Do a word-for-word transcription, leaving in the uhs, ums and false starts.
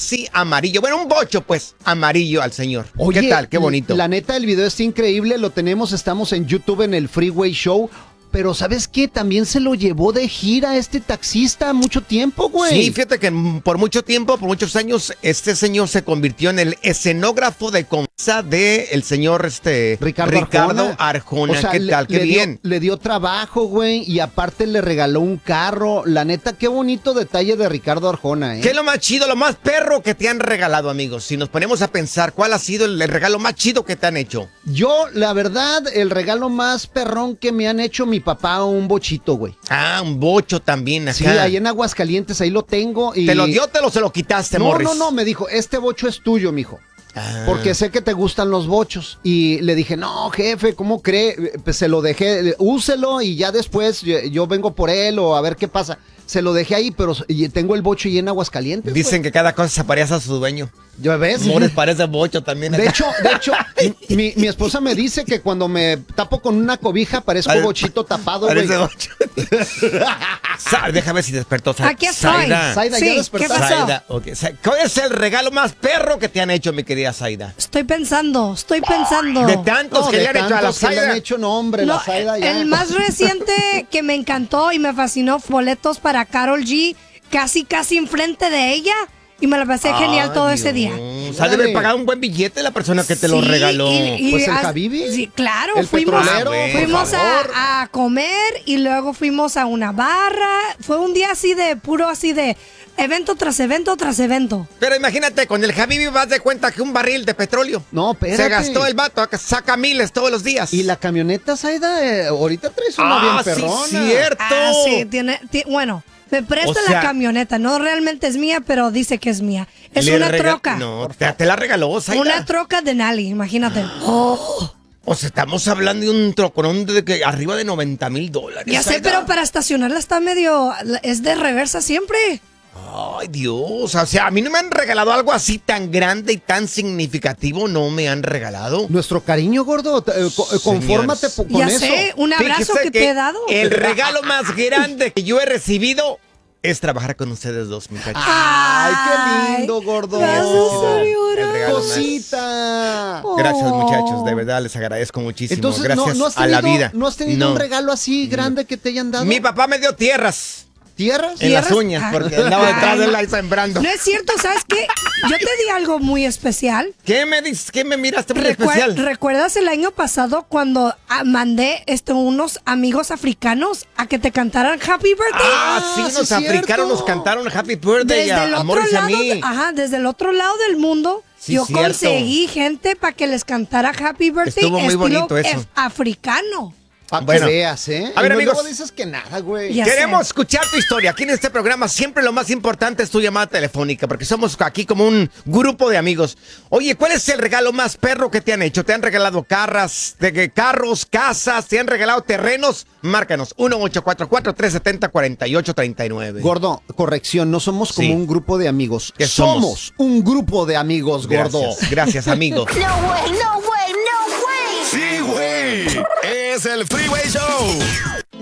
taxi amarillo. Bueno, un bocho, pues, amarillo al señor. Oye, ¿qué tal? Qué bonito. La neta, el video está increíble. Lo tenemos, estamos en YouTube en el Freeway Show. Pero ¿sabes qué? También se lo llevó de gira este taxista mucho tiempo, güey. Sí, fíjate que por mucho tiempo, por muchos años, este señor se convirtió en el escenógrafo de confianza del señor este, Ricardo, Ricardo Arjona. Arjona. O sea, ¿Qué le, tal? Qué le bien. Dio, le dio trabajo, güey, y aparte le regaló un carro. La neta, qué bonito detalle de Ricardo Arjona, ¿eh? ¿Qué es lo más chido, lo más perro que te han regalado, amigos? Si nos ponemos a pensar, ¿cuál ha sido el, el regalo más chido que te han hecho? Yo, la verdad, el regalo más perrón que me han hecho mi papá, un bochito, güey. Ah, un bocho también acá. Sí, ahí en Aguascalientes, ahí lo tengo. Y... ¿Te lo dio o te lo se lo quitaste, No, Morris? no, no, me dijo, este bocho es tuyo, mijo. Ah. Porque sé que te gustan los bochos. Y le dije, no, jefe, ¿cómo cree? Pues se lo dejé, úselo y ya después yo, yo vengo por él o a ver qué pasa. Se lo dejé ahí, pero y tengo el bocho y en Aguascalientes. Dicen güey. que cada cosa se parece a su dueño. ¿Ya ves? Morris parece bocho también. De acá. hecho, de hecho, mi, mi esposa me dice que cuando me tapo con una cobija parezco Pare- bochito tapado, güey. Parece bocho. Sa- Déjame ver si despertó. Sa- Aquí estoy. Saida. Zaida, Sí, ya ¿qué despertaste. pasó? Saida, ok. Sa- ¿Cuál es el regalo más perro que te han hecho, mi querida Saida? Estoy pensando, estoy pensando. De tantos No, que de le han hecho a la tantos que le han Saida. hecho, no, hombre, No, la Zaida ya. el más reciente que me encantó y me fascinó, boletos para Karol G, casi casi enfrente de ella. Y me la pasé genial todo Ay, ese día. Dios. Ha de haber pagado un buen billete la persona que te lo Sí, regaló. y- y Pues el as- Habibi. Sí, claro, El fuimos, petrolero, Ah, bueno, fuimos por favor. a, a comer y luego fuimos a una barra. Fue un día así de puro, así de evento tras evento tras evento. Pero imagínate, con el Habibi vas de cuenta que un barril de petróleo. No, espérate. Se gastó el vato, saca miles todos los días. Y la camioneta, Zaida, eh, ahorita traes una bien Ah, sí, perrona. cierto. Ah, sí, tiene, ti- bueno, me presta O sea- la camioneta. No realmente es mía, pero dice que es mía. Es Le una rega- troca. No, te, te la regaló, Zaida. Una troca de Nali, imagínate. Oh, O sea, estamos hablando de un troconón de que arriba de noventa mil dólares. ya sé, Zaida. pero para estacionarla está medio... Es de reversa siempre. Ay, Dios. O sea, a mí no me han regalado algo así tan grande y tan significativo. No me han regalado. Nuestro cariño, gordo, te- eh, co- eh, confórmate po- con Ya eso. sé, un abrazo Fíjese que, te he dado. El regalo más grande que yo he recibido es trabajar con ustedes dos, muchachos. Ay, qué lindo, gordo. Gracias, señora. El regalo más- Cosita. Gracias, Oh. muchachos. De verdad, les agradezco muchísimo. Entonces, Gracias no, no has a la tenido, vida. ¿no has tenido No. un regalo así grande que te hayan dado? Mi papá me dio tierras ¿Tierras? en las ¿Tierras? uñas Ah. porque andaba detrás de él ahí sembrando. No es cierto, ¿sabes qué? Yo te di algo muy especial. ¿Qué me dices? ¿Qué me miraste muy Recuer- especial? ¿Recuerdas el año pasado cuando ah, mandé este, unos amigos africanos a que te cantaran Happy Birthday? Ah, sí, Ah, nos sí, africanos cierto. nos cantaron Happy Birthday Desde a, el a otro Morris y a lado, mí. de- ajá, desde el otro lado del mundo, Sí, yo cierto. conseguí gente para que les cantara Happy Birthday Estuvo muy estilo bonito eso. af- africano. Para Bueno. que veas, ¿eh? A ver, Y no, amigos. luego dices que nada, güey. Ya Queremos sé. escuchar tu historia. Aquí en este programa siempre lo más importante es tu llamada telefónica, porque somos aquí como un grupo de amigos. Oye, ¿cuál es el regalo más perro que te han hecho? ¿Te han regalado carras, de que carros, casas? ¿Te han regalado terrenos? Márcanos, uno ocho cuatro cuatro, tres siete cero, cuatro ocho tres nueve. Gordo, corrección, no somos como Sí. un grupo de amigos. ¿Qué somos? somos? un grupo de amigos, gordo. Gracias, gracias, amigo. No way, no way, no way. Sí, güey. Es el Freeway Show.